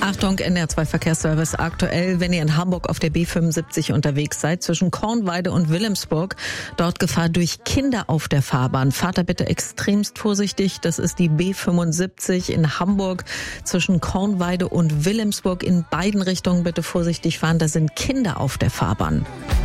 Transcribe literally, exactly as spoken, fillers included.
Achtung, N D R zwei Verkehrsservice aktuell, wenn ihr in Hamburg auf der B fünfundsiebzig unterwegs seid, zwischen Kornweide und Wilhelmsburg, dort Gefahr durch Kinder auf der Fahrbahn. Fahrt da bitte extremst vorsichtig, das ist die B fünfundsiebzig in Hamburg, zwischen Kornweide und Wilhelmsburg, in beiden Richtungen bitte vorsichtig fahren, da sind Kinder auf der Fahrbahn.